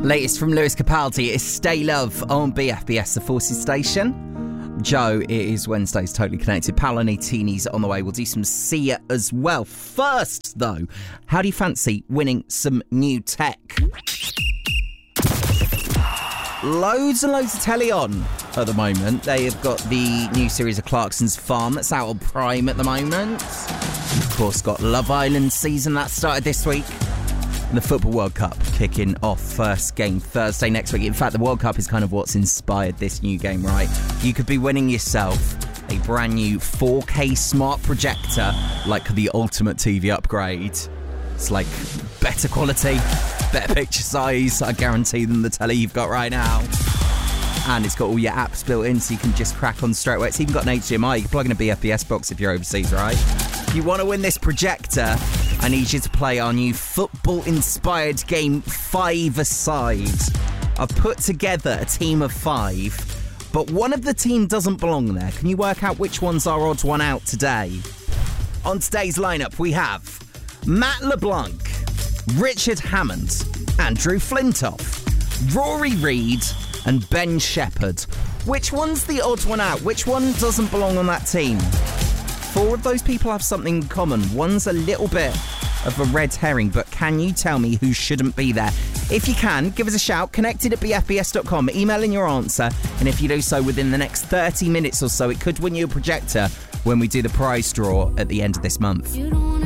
Latest from Lewis Capaldi is Stay Love on BFBS, the Forces station. Joe, it is Wednesday's Totally Connected. Paolo Nutini's on the way. We'll do some Sia as well. First, though, how do you fancy winning some new tech? Loads and loads of telly on at the moment. They have got the new series of Clarkson's Farm that's out on Prime at the moment. Of course, got Love Island season that started this week. And the Football World Cup kicking off first game Thursday next week. In fact, the World Cup is kind of what's inspired this new game, right? You could be winning yourself a brand new 4K smart projector, like the ultimate TV upgrade. It's like better quality, better picture size, I guarantee, than the telly you've got right now. And it's got all your apps built in, so you can just crack on straight away. It's even got an HDMI. You can plug in a BFBS box if you're overseas, right? If you want to win this projector, I need you to play our new football-inspired game 5-a-side. I've put together a team of 5, but one of the team doesn't belong there. Can you work out which one's our odd one out today? On today's lineup, we have Matt LeBlanc, Richard Hammond, Andrew Flintoff, Rory Reid, and Ben Shepherd. Which one's the odd one out? Which one doesn't belong on that team? 4 of those people have something in common. One's a little bit of a red herring, but can you tell me who shouldn't be there? If you can, give us a shout, connected@bfbs.com, email in your answer, and if you do so within the next 30 minutes or so, it could win you a projector when we do the prize draw at the end of this month.